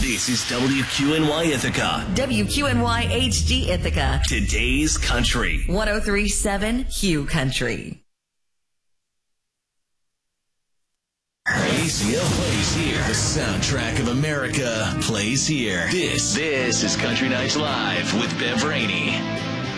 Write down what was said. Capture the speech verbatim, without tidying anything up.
This is W Q N Y Ithaca. W Q N Y H G Ithaca. Today's Country. one oh three point seven Hugh Country. A C L plays here. The soundtrack of America plays here. This, this is Country Nights Live with Bev Rainey.